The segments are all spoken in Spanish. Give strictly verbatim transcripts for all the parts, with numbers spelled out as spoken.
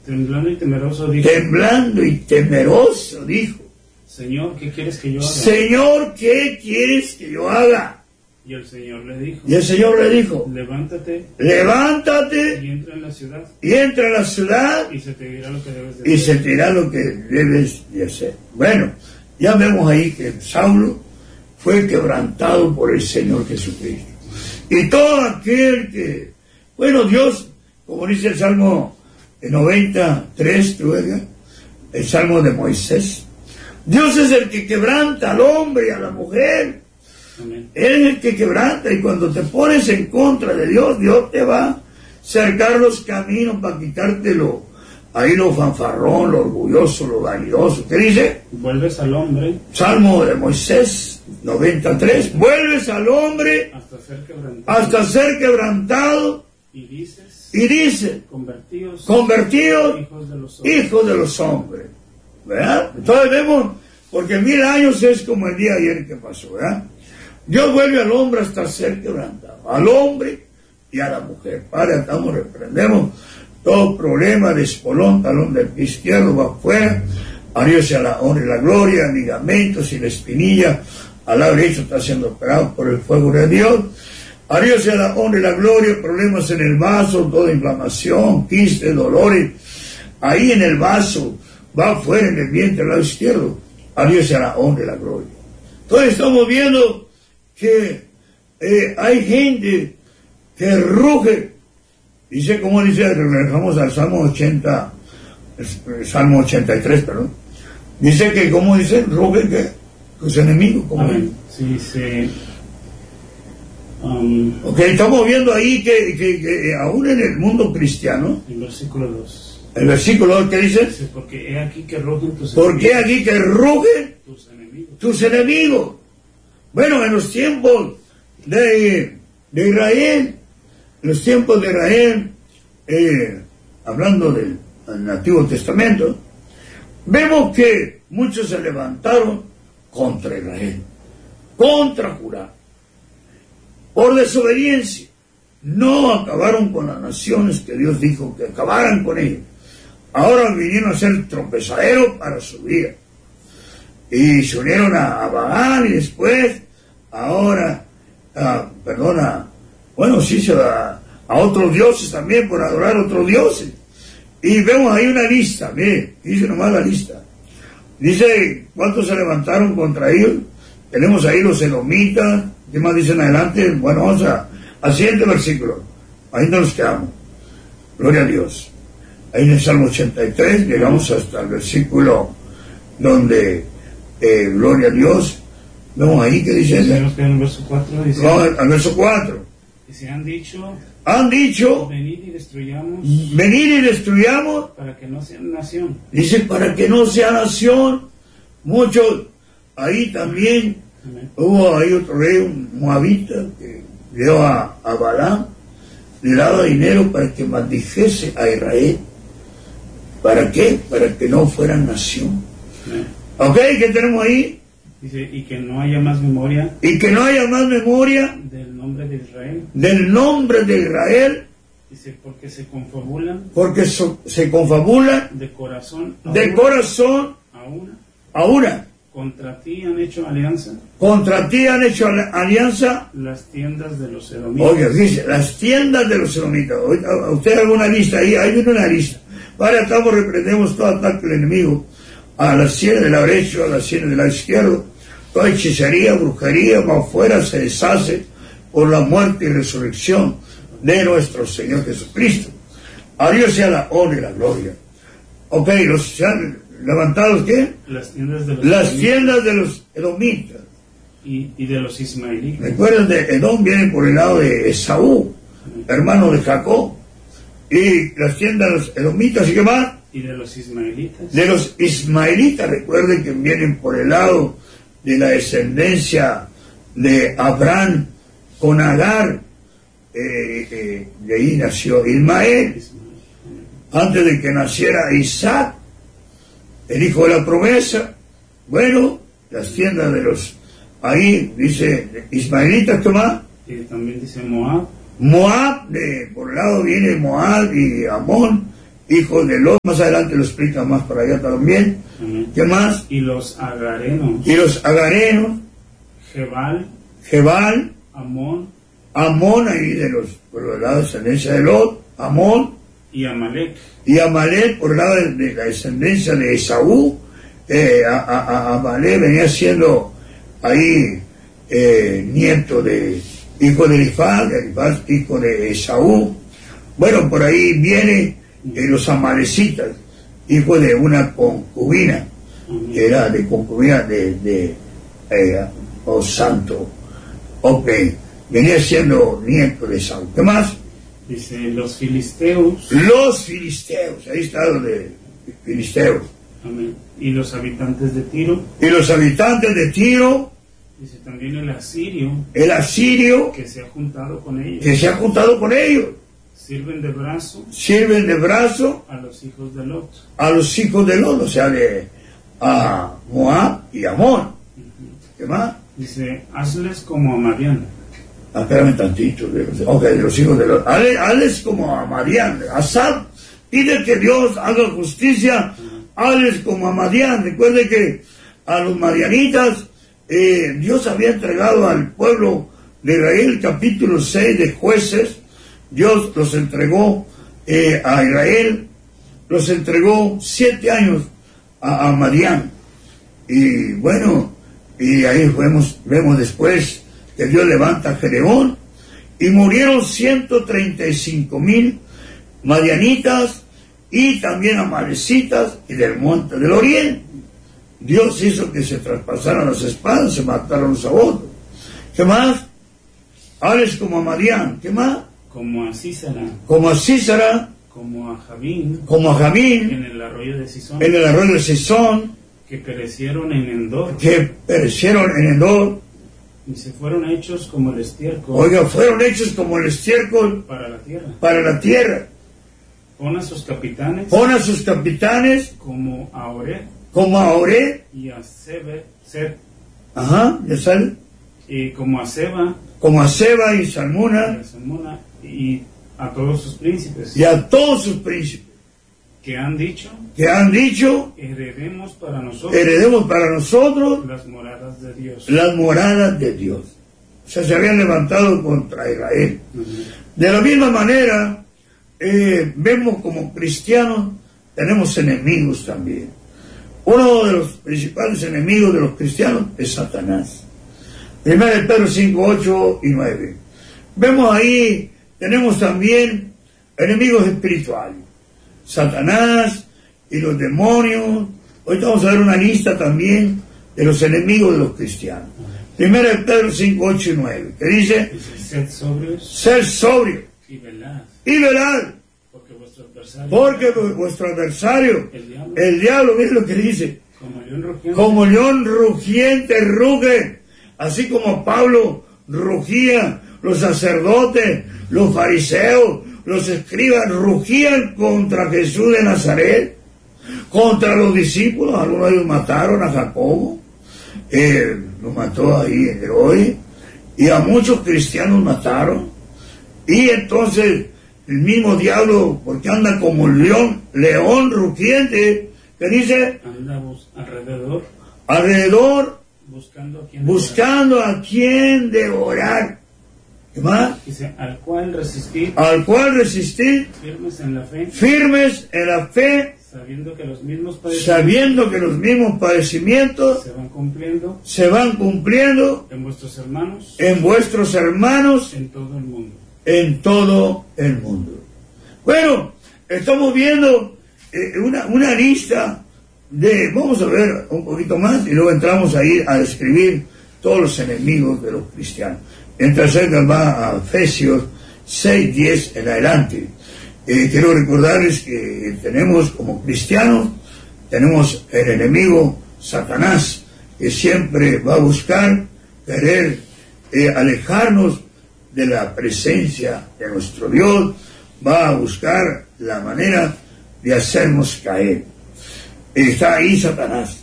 temblando y temeroso dijo, temblando y temeroso dijo, Señor, ¿qué quieres que yo haga? Señor, ¿qué quieres que yo haga? Y el Señor le dijo, Y el Señor le dijo, levántate levántate y entra en la ciudad y entra a la ciudad y se te dirá lo que debes de y hacer. se te dirá lo que debes de hacer. Bueno, ya vemos ahí que Saulo fue quebrantado por el Señor Jesucristo. Y todo aquel que, bueno, Dios, como dice el Salmo noventa y tres, ¿tú ves? El Salmo de Moisés, Dios es el que quebranta al hombre y a la mujer. Amén. Él es el que quebranta, y cuando te pones en contra de Dios, Dios te va a cercar los caminos para quitártelo. Ahí lo fanfarrón, lo orgulloso, lo vanidoso. ¿Qué dice? Vuelves al hombre Salmo de Moisés noventa y tres. Vuelves al hombre hasta ser quebrantado hasta ser quebrantado y dices, y dice, convertidos, convertidos hijos de los hombres. hijos de los hombres. ¿Verdad? Entonces vemos, porque mil años es como el día de ayer que pasó, ¿verdad? Dios vuelve al hombre hasta ser quebrantado, al hombre y a la mujer. Padre, estamos, reprendemos todo problema de espolón, talón del pie izquierdo, va afuera. A Dios sea la honra y la gloria, ligamentos y la espinilla al lado derecho está siendo operado por el fuego de Dios. A Dios sea la honra y la gloria, problemas en el vaso, toda inflamación, quistes, dolores. Ahí en el vaso, va afuera en el vientre al lado izquierdo. A Dios sea la honra y la gloria. Entonces estamos viendo que eh, hay gente que ruge. Dice, como dice, regresamos al Salmo ochenta, Salmo ochenta y tres, perdón. Dice que, como dice, ruge que tus enemigos. Como Amén. Sí, sí. Um, ok, estamos viendo ahí que, que, que aún en el mundo cristiano, el versículo dos. el versículo dos, ¿qué dice? Dice, porque he aquí que rugen tus ¿Por qué enemigos. aquí que rugen Tus enemigos. tus enemigos? Bueno, en los tiempos de, de Israel, en los tiempos de Israel, eh, hablando del, del Antiguo Testamento, vemos que muchos se levantaron contra Israel, contra Judá, por desobediencia. No acabaron con las naciones que Dios dijo que acabaran con ellos. Ahora vinieron a ser tropezaderos para su vida. Y se unieron a, a Baal, y después, ahora, a, perdona, bueno, sí, se va a otros dioses también por adorar a otros dioses. Y vemos ahí una lista, mire, dice nomás la lista. Dice, ¿cuántos se levantaron contra ellos? Tenemos ahí los edomitas. ¿Qué más dicen adelante? Bueno, vamos a, al siguiente versículo. Ahí nos quedamos. Gloria a Dios. Ahí en el Salmo ochenta y tres llegamos hasta el versículo donde, eh, gloria a Dios. Vemos ahí que dice. Tenemos que ver el verso cuatro. Dice, no, al verso cuatro. y se han dicho, Han dicho, venid y destruyamos, venid y destruyamos. para que no sean nación. Dice, para que no sea nación. Muchos, ahí también. Amén. Hubo ahí otro rey, un moabita, que dio a, a Balaam, le daba dinero para que maldijese a Israel. ¿Para qué? Para que no fueran nación. Amén. ¿Ok? ¿Qué tenemos ahí? Dice, y que no haya más memoria Y que no haya más memoria del nombre de Israel. del nombre de Israel, Dice, porque se confabulan porque so, se confabula de corazón a de una, corazón a una. a una. Contra ti han hecho alianza Contra ti han hecho alianza. las tiendas de los edomitas. Oye, dice, las tiendas de los edomitas. A usted haga una lista ahí, ahí viene una lista. Para estamos, reprendemos todo ataque del enemigo a las sienes del lado derecho, a las sienes del lado izquierdo. Toda hechicería, brujería, va afuera, se deshace por la muerte y resurrección de nuestro Señor Jesucristo. A Dios sea la honra y la gloria. Ok, los se han levantado, ¿qué? Las tiendas de los Las edomitas tiendas de los edomitas. y, y de los ismaelitas. Recuerden, de Edom vienen por el lado de Esaú, hermano de Jacob. Y las tiendas de los edomitas, ¿y qué más? Y de los ismaelitas. De los ismaelitas, recuerden que vienen por el lado de la descendencia de Abraham con Agar. Eh, eh, de ahí nació Ismael. Antes de que naciera Isaac, el hijo de la promesa. Bueno, las tiendas de los, ahí dice ismaelitas, Tomás. Y también dice Moab. Moab, de, por el lado viene Moab y Amón, hijos de Lot. Más adelante lo explica más por allá también. Amén. ¿Qué más? Y los agarenos, Y los agarenos, Jebal, Jebal, Amón Amón, ahí de los, por el lado de descendencia de Lot, Amón, y Amalek. y Amalek por el lado de, de la descendencia de Esaú. eh, a, a, a Amalek venía siendo ahí eh, nieto de hijo de Elifaz, de Elifaz, hijo de Esaú. Bueno, por ahí viene eh, los amalecitas, hijo de una concubina, que era de concubina de, de eh, oh santo, ok, venía siendo nieto de Esaú. ¿Qué más? Dice, los filisteos, Los filisteos, ahí está lo de filisteos. amén, y los habitantes de Tiro. Y los habitantes de Tiro, Dice también el asirio, el asirio, que se ha juntado con ellos. que se ha juntado con ellos, Sirven de brazo sirven de brazo a los hijos de Lot. a los hijos de Lot, o sea, de a Moab y Amón. ¿Qué más? Dice, hazles como a Madián. Ah, espérame tantito, de los, ok, de los hijos de Lot. Hazles, hazles como a Madián, a Sab, pide que Dios haga justicia, hazles como a Madián. Recuerde que a los madianitas eh, Dios había entregado al pueblo de Israel, capítulo seis de Jueces. Dios los entregó eh, a Israel, los entregó siete años a, a Madián. Y bueno, y ahí vemos, vemos después que Dios levanta a Gedeón, y murieron ciento treinta y cinco mil madianitas y también amalecitas y del monte del oriente. Dios hizo que se traspasaran las espadas, se mataron los a otros. ¿Qué más? Hables como a Madián. ¿Qué más? Como a Sísara, Como a Císara, como a Javín, como a Jamín, en el arroyo de Sison, en el arroyo de Sison, que perecieron en Endor, que perecieron en Endor. y se fueron hechos como el estiércol Oiga, fueron hechos como el estiércol para la tierra. para la tierra. Pon a sus capitanes Pon a sus capitanes como a Oré como a Oré, y a Sebe, Seb, ajá, ya sale, y como a Seba como a Seba y y Salmuna, a Salmona, y a todos sus príncipes, y a todos sus príncipes, que han dicho, que han dicho, heredemos para nosotros heredemos para nosotros las moradas de Dios. las moradas de Dios. O sea, se habían levantado contra Israel. Ujú. De la misma manera, eh, vemos como cristianos, tenemos enemigos también. Uno de los principales enemigos de los cristianos es Satanás. Primero de Pedro cinco, ocho y nueve. Vemos ahí, tenemos también enemigos espirituales. Satanás y los demonios. Hoy vamos a ver una lista también de los enemigos de los cristianos. Primero de Pedro cinco, ocho y nueve, que dice, Dice, sed sobrios ser sobrio y velad, y velad, porque vuestro adversario, porque vuestro adversario, el diablo, el diablo, miren lo que dice, como león rugiente, como león rugiente ruge, así como Pablo rugía, los sacerdotes, los fariseos, los escribas rugían contra Jesús de Nazaret, contra los discípulos. Algunos de ellos mataron a Jacobo, eh, lo mató ahí Herodes, y a muchos cristianos mataron. Y entonces el mismo diablo, porque anda como león, león rugiente, que dice, andamos alrededor, alrededor, buscando a quien buscando a quien devorar. ¿Qué más? Dice, al cual resistir, Al cual resistir, firmes en la fe, firmes en la fe, sabiendo que los mismos padecimientos sabiendo que los mismos padecimientos se van cumpliendo se van cumpliendo en vuestros hermanos en vuestros hermanos en todo el mundo. en todo el mundo. Bueno, estamos viendo eh, una, una lista de, vamos a ver un poquito más y luego entramos a ir a describir todos los enemigos de los cristianos. Entonces va a Efesios seis, diez en adelante. Eh, quiero recordarles que tenemos como cristianos, tenemos el enemigo Satanás, que siempre va a buscar querer eh, alejarnos de la presencia de nuestro Dios, va a buscar la manera de hacernos caer. Está ahí Satanás.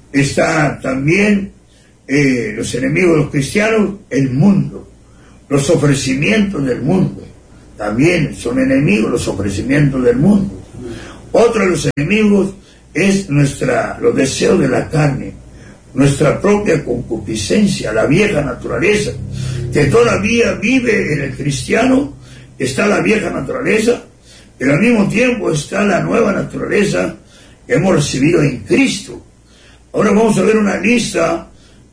Está también eh, los enemigos de los cristianos, el mundo, los ofrecimientos del mundo. También son enemigos los ofrecimientos del mundo. Otro de los enemigos es nuestra, los deseos de la carne, nuestra propia concupiscencia, la vieja naturaleza, que todavía vive en el cristiano. Está la vieja naturaleza, pero al mismo tiempo está la nueva naturaleza que hemos recibido en Cristo. Ahora vamos a ver una lista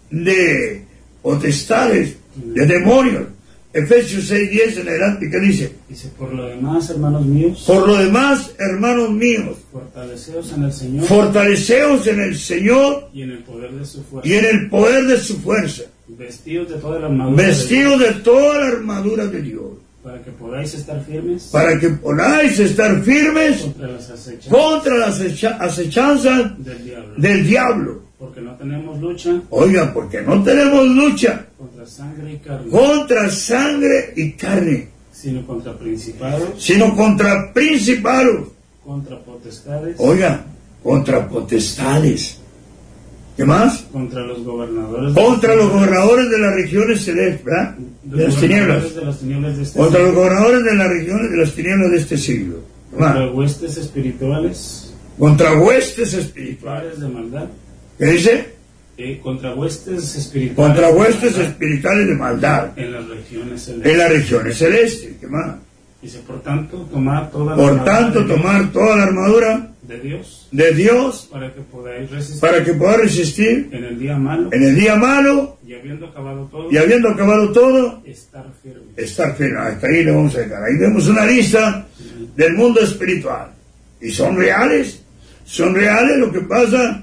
de potestades, de demonios. Efesios seis diez en adelante, ¿qué dice? Dice, por lo demás, hermanos míos, Por lo demás, hermanos míos, fortaleceos en el Señor fortaleceos en el Señor y en el poder de su fuerza. y en el poder de su fuerza, Vestidos de toda la armadura de vestidos Dios, de toda la armadura de Dios, para que podáis estar firmes para que podáis estar firmes contra las acechanzas contra las acecha- acechanzas del diablo. del diablo. Porque no tenemos lucha Oigan, porque no tenemos lucha contra sangre y carne, contra sangre y carne, sino contra principados, sino contra principados, contra potestades, oigan, contra potestades. ¿Qué más? contra los gobernadores de Contra las los gobernadores de las regiones celestes, ¿verdad? De las tinieblas. de las tinieblas de este Contra los siglo, gobernadores de las regiones de las tinieblas de este siglo. ¿Qué contra más? huestes espirituales, Contra huestes espirituales. pares de maldad, ¿Qué dice? eh, contra huestes espirituales, Contra huestes espirituales de maldad en las regiones celestes. en las regiones celestes. ¿Qué más? Dice, por tanto, tomad toda la Por armadura tanto, de Dios- tomar toda la armadura de Dios de Dios para que podáis resistir para que pueda resistir en el día malo, en el día malo, y habiendo acabado todo, y habiendo acabado todo, estar firmes. estar firme. Hasta ahí le vamos a dejar. Ahí vemos una lista del mundo espiritual. Y son reales, son reales. Lo que pasa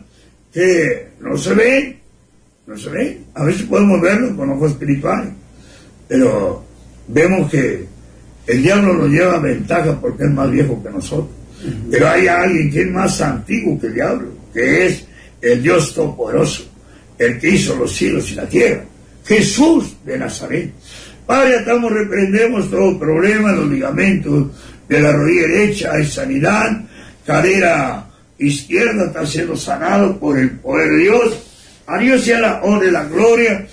que no se ven, no se ven. A veces podemos verlo con ojos espirituales, pero vemos que el diablo nos lleva ventaja porque es más viejo que nosotros. Pero hay alguien que es más antiguo que el diablo, que es el Dios Todopoderoso, el que hizo los cielos y la tierra, Jesús de Nazaret. Padre, atamos, reprendemos todo problema, los ligamentos de la rodilla derecha, hay sanidad, cadera izquierda está siendo sanado por el poder de Dios. A Dios sea la honra y la gloria.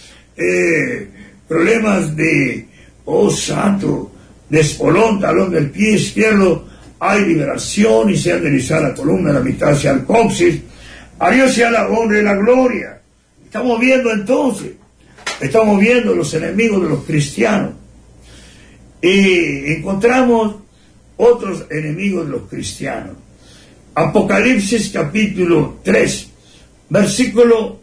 Eh, problemas de, oh santo, de espolón, talón del pie izquierdo, hay liberación y se endereza la columna, la mitad hacia el coxis. A Dios sea la honra y la gloria. Estamos viendo entonces, estamos viendo los enemigos de los cristianos. Y encontramos otros enemigos de los cristianos. Apocalipsis capítulo tres, versículo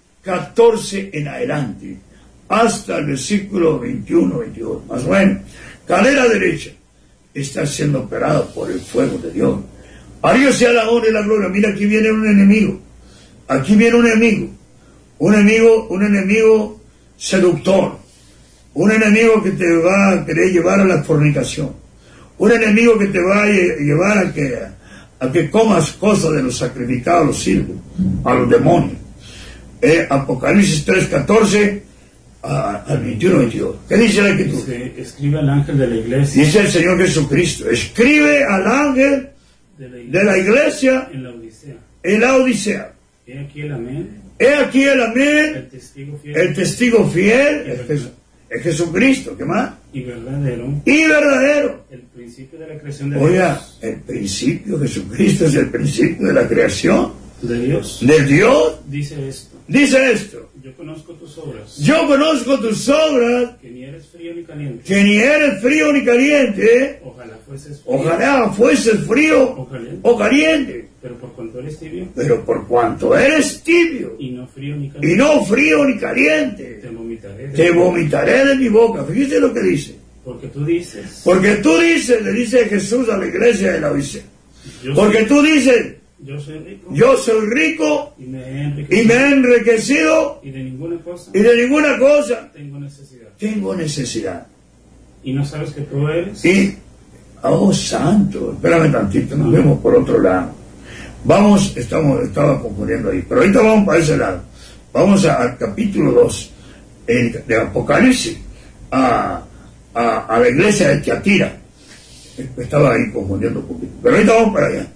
catorce en adelante, hasta el versículo veintiuno, veintidós, más o menos. Cadera derecha está siendo operada por el fuego de Dios. A Dios sea la honra y la gloria. Mira, aquí viene un enemigo. Aquí viene un enemigo. Un enemigo, un enemigo seductor. Un enemigo que te va a querer llevar a la fornicación. Un enemigo que te va a llevar a que, a que comas cosas de los sacrificados a los siervos, a los demonios. Eh, Apocalipsis tres, catorce a, al veintiuno, veintidós. ¿Qué dice la escritura? Dice, escribe al ángel de la iglesia, Dice el Señor Jesucristo, escribe al ángel de la iglesia, de la iglesia en la Odisea. en la Odisea. He aquí el amén, He aquí el amén, el testigo fiel el testigo fiel, es, Jes- es Jesucristo, ¿qué más? y verdadero, Y verdadero. el principio de la creación de Oiga, Dios. el principio, Jesucristo es el principio de la creación De Dios. de Dios. Dice esto, Dice esto, yo conozco tus obras, yo conozco tus obras, que ni eres frío ni caliente. que ni eres frío ni caliente, Ojalá fueses frío ojalá fueses frío o caliente, o caliente, pero por cuanto eres tibio pero por cuanto eres tibio y no frío ni y caliente, no frío ni caliente, te vomitaré. de te ti. vomitaré de mi boca. Fíjese lo que dice. Porque tú dices, Porque tú dices, le dice Jesús a la iglesia de la Odisea, yo porque soy, tú dices, yo soy rico yo soy rico y me he enriquecido, y me he enriquecido y de ninguna cosa y de ninguna cosa tengo necesidad. tengo necesidad. Y no sabes que tú eres Y, oh santo, espérame tantito, nos vemos por otro lado. Vamos, estamos, estaba confundiendo ahí, pero ahorita vamos para ese lado. Vamos a- al capítulo dos eh, de Apocalipsis, a, a, a la iglesia de Tiatira. Estaba ahí confundiendo un poquito, pero ahorita vamos para allá.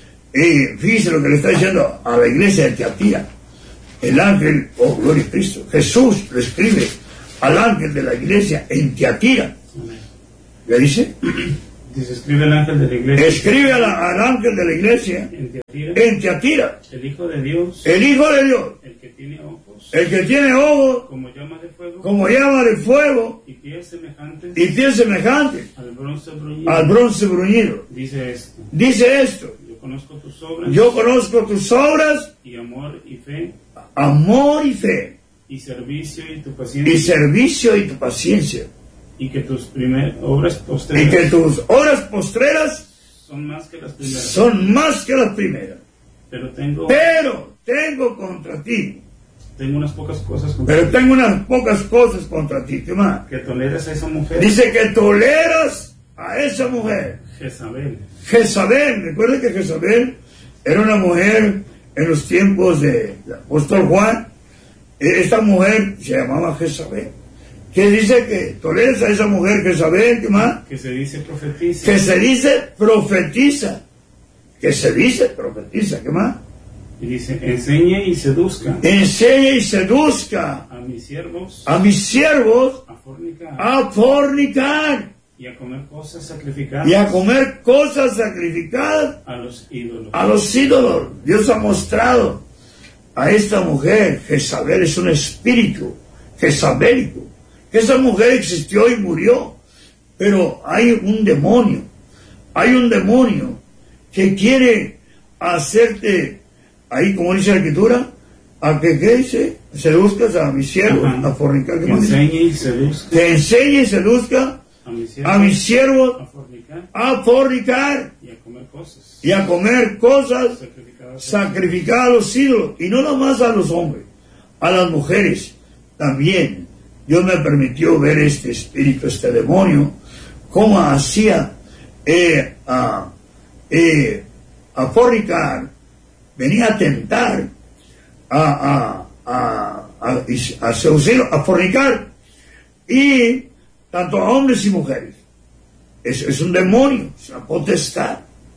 Y fíjese lo que le está diciendo a la iglesia de Tiatira. El ángel, oh gloria a Cristo, Jesús le escribe al ángel de la iglesia en Tiatira. Amén. ¿Le dice? Dice, escribe el ángel de la iglesia. Escribe a la- al ángel de la iglesia En Tiatira, en Tiatira, el Hijo de Dios, el Hijo de Dios, el que tiene ojos el que tiene ojos como llama de fuego como llama de fuego y pies semejantes y pies semejantes al bronce bruñido. al bronce bruñido. Dice esto: Dice esto: yo conozco tus obras yo conozco tus obras, y amor y fe amor y fe, y servicio y tu y paciencia, servicio y tu paciencia, y que tus primeras obras y postreras que tus obras postreras son más que las primeras. son más que las primeras. Pero tengo, Pero tengo contra ti, tengo unas pocas cosas contra pero ti. tengo unas pocas cosas contra ti. ¿Qué más? Que toleras a esa mujer, Dice que toleras a esa mujer, Jezabel, Jezabel. Recuerda que Jezabel era una mujer en los tiempos del apóstol Juan. Esta mujer se llamaba Jezabel. Que dice que toleras a esa mujer Jezabel. ¿Qué más? que se dice profetiza, Que se dice profetiza. Que se dice profetiza. ¿Qué más? y dice, enseñe y seduzca Enseña y seduzca a mis siervos a mis siervos a fornicar a fornicar y a comer cosas sacrificadas y a comer cosas sacrificadas a los ídolos. a los ídolos. Dios ha mostrado a esta mujer, Jezabel es un espíritu jezabélico, que esa mujer existió y murió, pero hay un demonio, hay un demonio que quiere hacerte, ahí como dice la escritura, a que, ¿qué dice? Seduzcas a mis siervos, Ajá. a fornicar. ¿Qué Que más dice? enseñe y seduzca Que enseñe y seduzca a mis siervos a mis siervos a fornicar a fornicar y a comer cosas y a comer cosas sacrificadas sacrificar a los ídolos, y no nomás a los hombres, a las mujeres también. Dios me permitió ver este espíritu, este demonio, cómo hacía eh, a, eh, a fornicar, venía a tentar, a, a, a, a, a seducir, a fornicar, y tanto a hombres y mujeres. Es, es un demonio, es una potestad.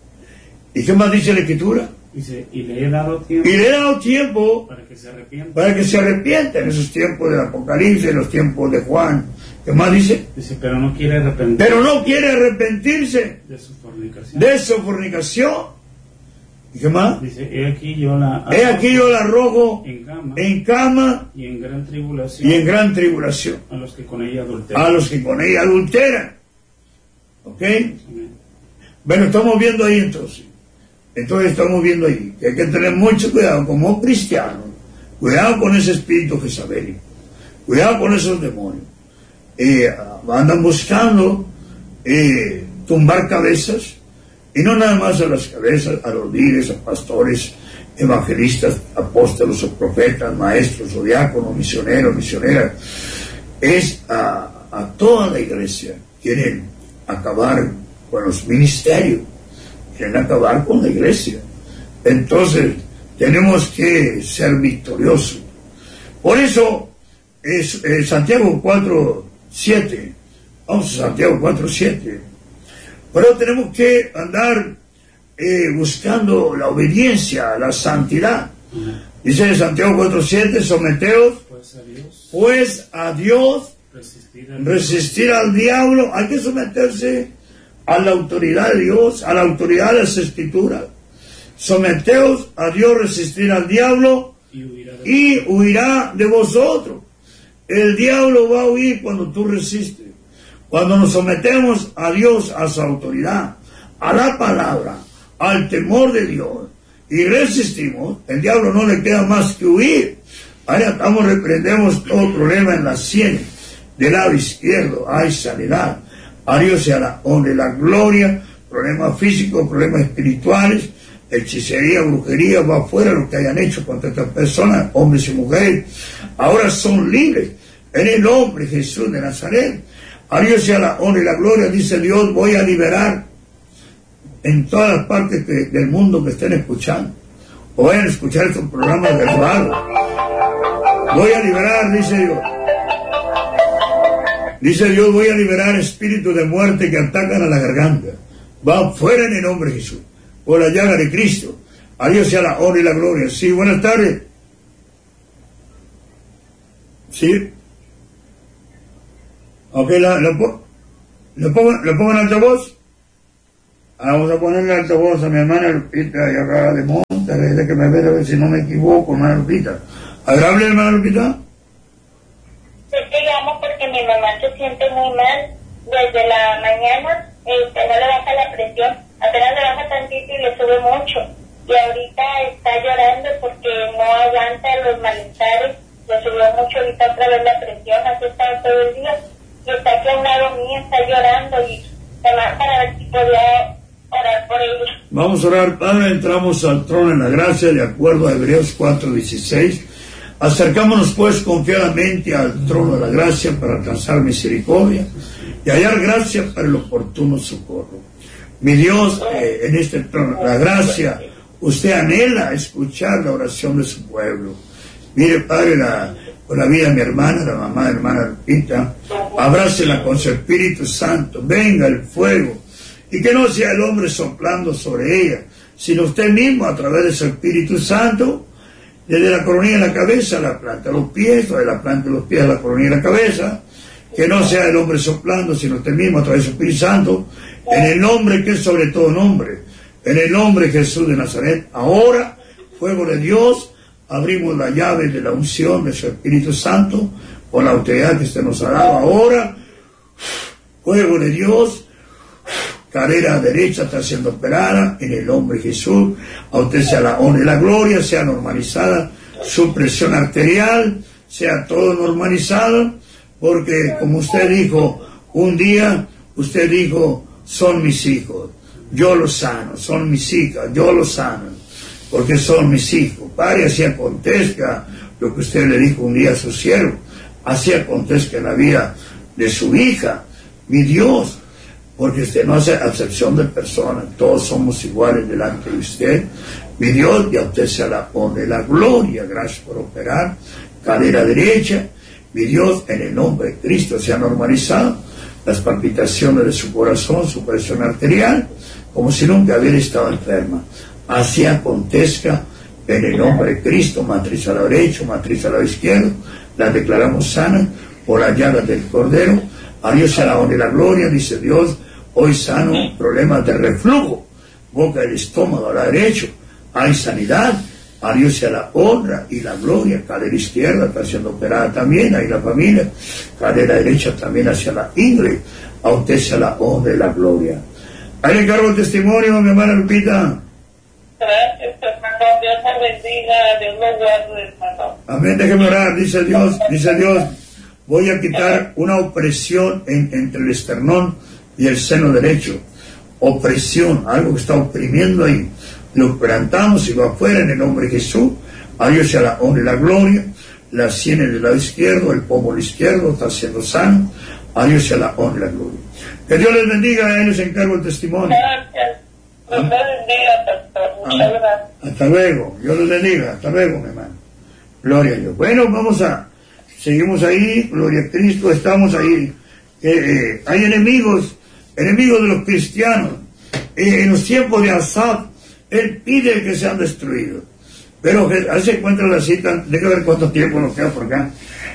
¿Y qué más dice la escritura? Dice, y le he dado tiempo Y le he dado tiempo para que se arrepienta. para que se arrepienta en esos tiempos del Apocalipsis, en los tiempos de Juan. ¿Qué más dice? Dice, pero no quiere arrepentir Pero no quiere arrepentirse de su fornicación. de su fornicación. ¿Y qué más? Dice, he aquí yo la He aquí yo la arrojo en cama en cama y en gran tribulación y en gran tribulación a los que con ella adulteran. a los que con ella adulteran. ¿Ok? Amén. Bueno, estamos viendo ahí entonces. Entonces estamos viendo ahí que hay que tener mucho cuidado como cristianos. Cuidado con ese espíritu jezabélico. Cuidado con esos demonios. Eh, andan buscando eh, tumbar cabezas, y no nada más a las cabezas, a los líderes, a pastores, evangelistas, apóstolos o profetas, maestros o diáconos, misioneros, misioneras. Es a, a toda la iglesia. Quieren acabar con los ministerios, quieren acabar con la iglesia. Entonces tenemos que ser victoriosos. Por eso es, es Santiago cuatro siete, vamos a Santiago cuatro siete. Pero tenemos que andar eh, buscando la obediencia, la santidad. Dice Santiago cuatro siete, someteos Pues a Dios, pues a Dios, resistir al resistir al diablo. Hay que someterse a la autoridad de Dios, a la autoridad de las escrituras. Someteos a Dios, resistir al diablo, y huirá de y huirá de vosotros. El diablo va a huir cuando tú resistes. Cuando nos sometemos a Dios, a su autoridad, a la palabra, al temor de Dios, y resistimos, el diablo no le queda más que huir. Ahora estamos, reprendemos todo problema en la sien del lado izquierdo. Hay sanidad. A Dios sea la honra y la gloria. Problemas físicos, problemas espirituales, hechicería, brujería, va afuera lo que hayan hecho contra estas personas, hombres y mujeres. Ahora son libres en el nombre de Jesús de Nazaret. A Dios sea la honra y la gloria. Dice Dios, voy a liberar en todas las partes que, del mundo que estén escuchando, o vayan a escuchar estos programas de radio. Voy a liberar, dice Dios. Dice Dios, voy a liberar espíritus de muerte que atacan a la garganta. Va fuera en el nombre de Jesús, por la llaga de Cristo. A Dios sea la honra y la gloria. Sí, buenas tardes. Sí. Ok, la, la, la, pongo, la pongo en altavoz. Vamos a ponerle altavoz a mi hermana Lupita y acá de Monterrey, de que me vea a ver si no me equivoco, hermana Lupita. ¿Agradable, hermana Lupita? Yo te llamo porque mi mamá se siente muy mal desde la mañana, este, no le baja la presión, apenas le baja tantito y le sube mucho. Y ahorita está llorando porque no aguanta los malestares, le subió mucho ahorita otra vez la presión, así está todo el día. Y está aquí a un lado mío, está llorando y se va para ver si podía orar por ellos. Vamos a orar, Padre, entramos al trono en la gracia de acuerdo a Hebreos cuatro dieciséis. Acercámonos pues confiadamente al trono de la gracia para alcanzar misericordia y hallar gracia para el oportuno socorro. Mi Dios, eh, en este trono, la gracia, usted anhela escuchar la oración de su pueblo. Mire, Padre, la, por la vida de mi hermana, la mamá de hermana Lupita, abrácela con su Espíritu Santo, venga el fuego, y que no sea el hombre soplando sobre ella, sino usted mismo a través de su Espíritu Santo, desde la coronilla de la cabeza a la planta de los pies, o de la planta de los pies a la coronilla de la cabeza, que no sea el hombre soplando, sino usted mismo a través de su Espíritu Santo, en el nombre que es sobre todo nombre, en el nombre de Jesús de Nazaret. Ahora, fuego de Dios, abrimos la llave de la unción de su Espíritu Santo, por la autoridad que usted nos ha dado. Ahora, fuego de Dios, cadera derecha está siendo operada en el nombre de Jesús. A usted sea la honra y la gloria, sea normalizada su presión arterial, sea todo normalizado, porque como usted dijo un día, usted dijo, son mis hijos, yo los sano, son mis hijas, yo los sano, porque son mis hijos. Padre, así acontezca lo que usted le dijo un día a su siervo, así acontezca en la vida de su hija, mi Dios, porque usted no hace acepción de personas, todos somos iguales delante de usted, mi Dios, y a usted sea la honra y la gloria. Gracias por operar, cadera derecha, mi Dios, en el nombre de Cristo se ha normalizado las palpitaciones de su corazón, su presión arterial, como si nunca hubiera estado enferma. Así acontezca en el nombre de Cristo. Matriz al lado derecho, matriz al lado izquierdo, la declaramos sana por las llagas del Cordero. A Dios sea la honra y la gloria, dice Dios. Hoy sano problemas de reflujo, boca del estómago al lado derecho, hay sanidad. A Dios sea la honra y la gloria. Cadera izquierda está siendo operada también, ahí la familia. Cadera derecha también hacia la ingle. A usted sea la honra y la gloria. Ahí le encargo el testimonio, mi hermana Lupita. Gracias, hermano. Dios te bendiga, Dios lo guarde, hermano. Amén, déjeme orar. Dice Dios, dice Dios, voy a quitar una opresión en, entre el esternón y el seno derecho. Opresión, algo que está oprimiendo ahí. Lo plantamos y va afuera en el nombre de Jesús. A Dios sea la honra y la gloria. Las sienes del lado izquierdo, el pómulo izquierdo está siendo sano. A Dios sea la honra y la gloria. Que Dios les bendiga, a ellos les encargo el testimonio. Gracias. Dios te bendiga, pastor. Muchas gracias. Hasta luego. Dios les bendiga. Hasta luego, mi hermano. Gloria a Dios. Bueno, vamos a... Seguimos ahí. Gloria a Cristo. Estamos ahí. Eh, eh, hay enemigos. Enemigos de los cristianos. Eh, en los tiempos de Asaf, él pide que sean destruidos. Pero ahí se encuentra la cita, déjame ver cuánto tiempo nos queda por acá.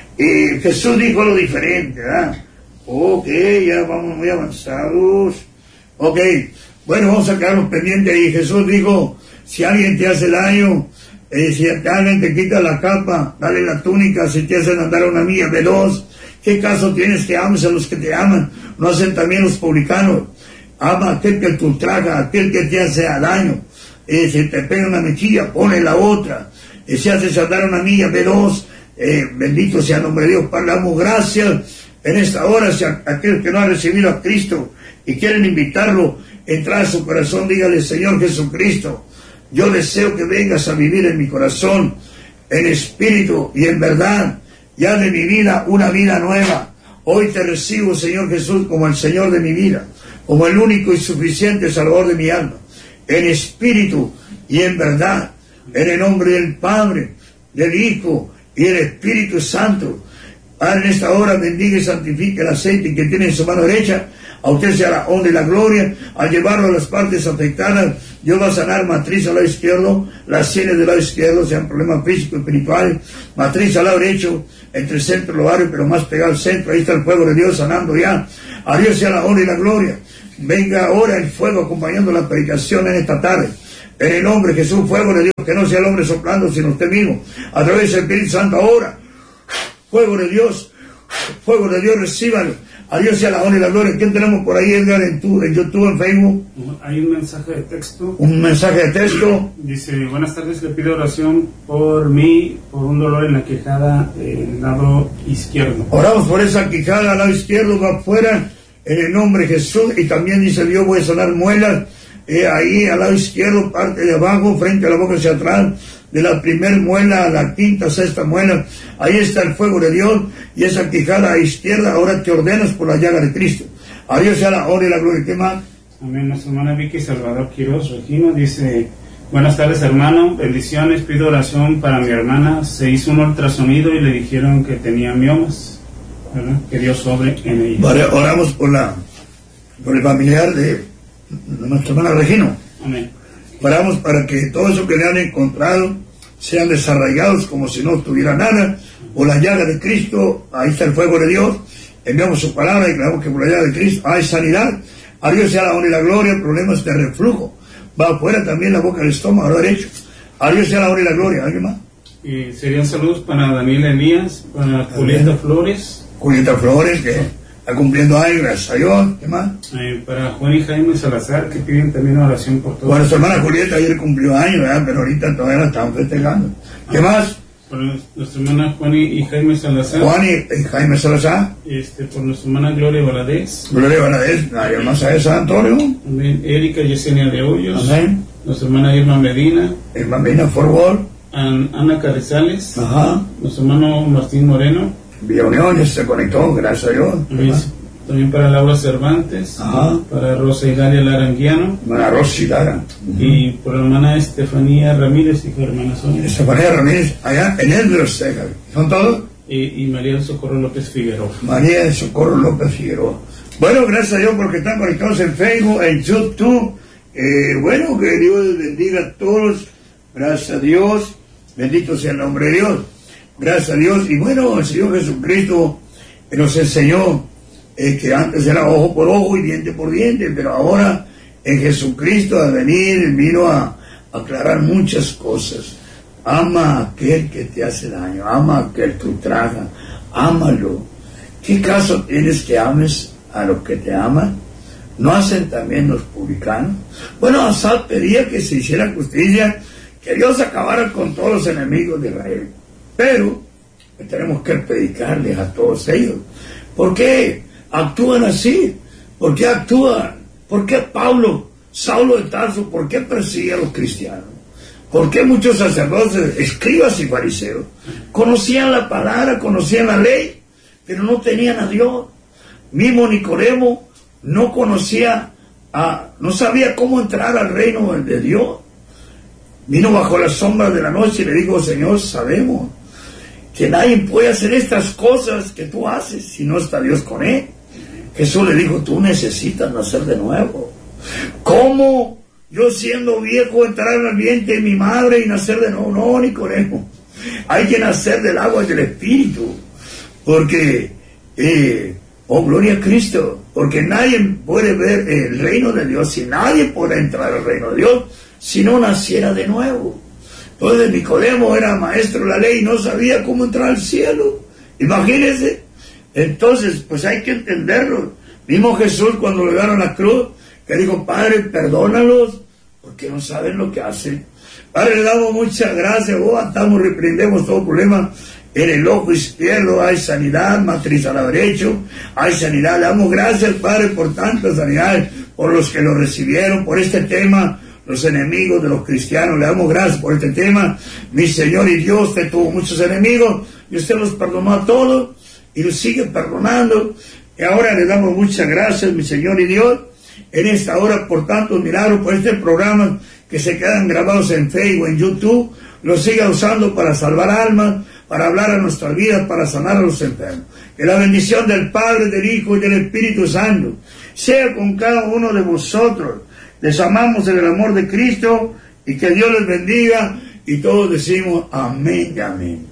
Y Jesús dijo lo diferente, ¿verdad? Ok, ya vamos muy avanzados. Ok, bueno, vamos a quedarnos pendientes ahí. Jesús dijo, si alguien te hace daño, eh, si alguien te quita la capa, dale la túnica. Si te hacen andar una milla veloz, ¿qué caso tienes que ames a los que te aman? ¿No hacen también los publicanos? Ama a aquel que te ultraja, a aquel que te hace daño. Eh, si te pega una mejilla, pone la otra. Eh, si haces andar una milla veloz, eh, bendito sea el nombre de Dios. Damos gracias en esta hora. Si a, aquel que no ha recibido a Cristo y quieren invitarlo a entrar a su corazón, dígale: Señor Jesucristo, yo deseo que vengas a vivir en mi corazón, en espíritu y en verdad, y haz de mi vida una vida nueva. Hoy te recibo, Señor Jesús, como el Señor de mi vida, como el único y suficiente Salvador de mi alma, en espíritu y en verdad, en el nombre del Padre, del Hijo y del Espíritu Santo. Padre, en esta hora bendiga y santifique el aceite que tiene en su mano derecha. A usted sea la honra y la gloria. Al llevarlo a las partes afectadas, Dios va a sanar matriz al lado izquierdo, las sienes del lado izquierdo, sean problemas físicos y espirituales, matriz al lado derecho, entre el centro y el ovario, pero más pegado al centro. Ahí está el fuego de Dios sanando ya. A Dios sea la honra y la gloria. venga ahora el fuego acompañando la predicación en esta tarde. En el nombre de Jesús, fuego de Dios, que no sea el hombre soplando, sino usted mismo. A través del Espíritu Santo ahora. Fuego de Dios, fuego de Dios, recíbalo. A Dios sea la honra y la gloria. ¿Quién tenemos por ahí, Edgar, en, tu, en YouTube, en Facebook? Hay un mensaje de texto. Un mensaje de texto. Dice, buenas tardes, le pido oración por mí, por un dolor en la quijada del lado izquierdo. Oramos por esa quijada al lado izquierdo, va afuera, en el nombre de Jesús. Y también dice Dios, voy a sonar muelas, eh, ahí al lado izquierdo, parte de abajo, frente a la boca hacia atrás, de la primer muela a la quinta, sexta muela. Ahí está el fuego de Dios, y esa quijada a izquierda, ahora te ordenas por la llaga de Cristo. A Dios sea la honra y la gloria. ¿Qué más? Amén. Nuestra hermana Vicky Salvador Quiroz Regino dice, buenas tardes, hermano, bendiciones, pido oración para mi hermana. Se hizo un ultrasonido y le dijeron que tenía miomas, ¿verdad? Que Dios sobre en ella. Vale, oramos por la por el familiar de, de nuestra hermana Regino. Amén. Oramos para que todo eso que le han encontrado sean desarraigados como si no tuviera nada, por la llaga de Cristo. Ahí está el fuego de Dios. Enviamos su palabra y declaramos que por la llaga de Cristo hay sanidad. A Dios sea la honra y la gloria. Problemas de reflujo, va afuera también la boca del estómago, lo derecho. A Dios sea la honra y la gloria. ¿Alguien más? Y serían saludos para Daniel Elías, para Julieta Flores. Julieta Flores, que está cumpliendo años, gracias a Dios. ¿Qué más? Eh, para Juan y Jaime Salazar, que piden también oración por todos. Bueno, su hermana Julieta ayer cumplió años, ¿verdad? Pero ahorita todavía la estamos festejando. ¿Qué ah, más? Por nuestra hermana Juan y Jaime Salazar. Juan y, y Jaime Salazar. Este, por nuestra hermana Gloria Valadez. Gloria Valadez, nadie más a de San Antonio. Amén. Erika Yesenia de Hoyos. Amén. Nuestra hermana Irma Medina. Irma Medina Forward. An, Ana Carrizales. Ajá. Nuestro hermano Martín Moreno. Villa Unión ya se conectó, gracias a Dios. Amén. También para Laura Cervantes. Ajá. Para Rosa Hilaria Laranguiano. Hermana Rosy Lara. Uh-huh. Y por la hermana Estefanía Ramírez y su hermana Sonia. Estefanía Ramírez, allá en el Texas. ¿Son todos? Y, y María del Socorro López Figueroa. María del Socorro López Figueroa. Bueno, gracias a Dios porque están conectados en Facebook, en YouTube. Eh, bueno, que Dios les bendiga a todos. Gracias a Dios. Bendito sea el nombre de Dios. Gracias a Dios. Y bueno, el Señor Jesucristo nos enseñó eh, que antes era ojo por ojo y diente por diente, pero ahora en Jesucristo al venir vino a aclarar muchas cosas. Ama a aquel que te hace daño, ama a aquel que ultraja, ámalo. ¿Qué caso tienes que ames a los que te aman? ¿No hacen también los publicanos? Bueno, Asaf pedía que se hiciera justicia, que Dios acabara con todos los enemigos de Israel. Pero tenemos que predicarles a todos ellos. ¿Por qué actúan así? ¿Por qué actúan? ¿Por qué Pablo, Saulo de Tarso, por qué persigue a los cristianos? ¿Por qué muchos sacerdotes, escribas y fariseos conocían la palabra, conocían la ley, pero no tenían a Dios? Mismo Nicodemo no conocía, a, no sabía cómo entrar al reino de Dios. Vino bajo las sombras de la noche y le dijo: Señor, sabemos que nadie puede hacer estas cosas que tú haces si no está Dios con él. Jesús le dijo: tú necesitas nacer de nuevo. ¿Cómo yo siendo viejo entrar al vientre de mi madre y nacer de nuevo? No, Nicodemo, hay que nacer del agua y del Espíritu, porque eh, oh, gloria a Cristo, porque nadie puede ver el reino de Dios, y nadie puede entrar al reino de Dios si no naciera de nuevo. Entonces Nicodemo era maestro de la ley y no sabía cómo entrar al cielo. Imagínense. Entonces, pues hay que entenderlo. Mismo Jesús, cuando le dieron la cruz, que dijo: Padre, perdónalos, porque no saben lo que hacen. Padre, le damos muchas gracias. Oh, atamos, reprendemos todo problema. En el ojo izquierdo hay sanidad, matriz al derecho, hay sanidad. Le damos gracias, Padre, por tanta sanidad, por los que lo recibieron, por este tema. Los enemigos de los cristianos, le damos gracias por este tema. Mi Señor y Dios, usted tuvo muchos enemigos y usted los perdonó a todos y los sigue perdonando. Y ahora le damos muchas gracias, mi Señor y Dios, en esta hora por tantos milagros, por este programa que se quedan grabados en Facebook, en YouTube. Los siga usando para salvar almas, para hablar a nuestras vidas, para sanar a los enfermos. Que la bendición del Padre, del Hijo y del Espíritu Santo sea con cada uno de vosotros. Les amamos en el amor de Cristo, y que Dios les bendiga, y todos decimos amén y amén.